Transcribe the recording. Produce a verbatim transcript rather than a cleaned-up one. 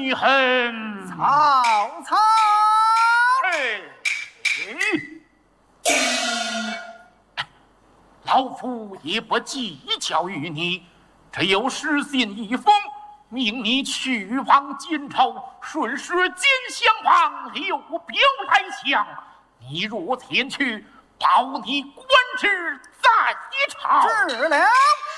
女恨。 曹操， 哎，老夫也不计较于你，只有失信一封，命你去往荆州，顺时金相望，留表来降。你若前去，保你官职在朝。 是了。